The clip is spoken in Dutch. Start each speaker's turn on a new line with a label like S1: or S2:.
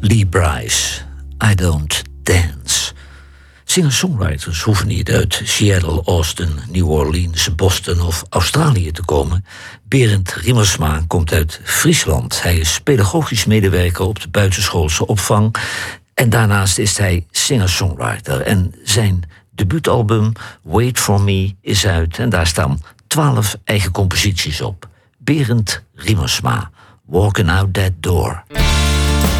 S1: Lee Brice, I Don't Dance. Singer-songwriters hoeven niet uit Seattle, Austin, New Orleans, Boston of Australië te komen. Berend Riemersma komt uit Friesland. Hij is pedagogisch medewerker op de buitenschoolse opvang. En daarnaast is hij singer-songwriter. En zijn debuutalbum Wait For Me is uit. En daar staan 12 eigen composities op. Berend Riemersma, Walking Out That Door.